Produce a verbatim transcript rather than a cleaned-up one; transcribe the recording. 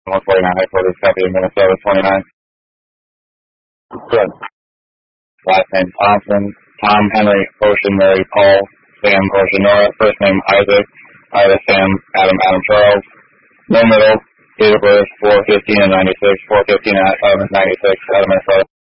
one forty-nine, headquarters, copy of Minnesota twenty-nine. Good. Last name Thompson, Tom, Henry, Ocean, Mary, Paul, Sam, Ocean, Nora. First name Isaac, Ida, Sam, Adam, Adam, Charles. No middle. Date of birth four fifteen and ninety-six, four fifteen and ninety-six, Adam, Minnesota.